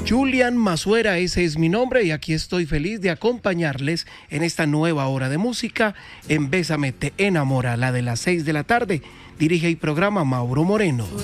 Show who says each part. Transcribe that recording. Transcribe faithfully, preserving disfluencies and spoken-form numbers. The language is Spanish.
Speaker 1: Julian Masuera, ese es mi nombre y aquí estoy feliz de acompañarles en esta nueva hora de música en Bésame te enamora, la de las seis de la tarde. Dirige y programa Mauro Moreno.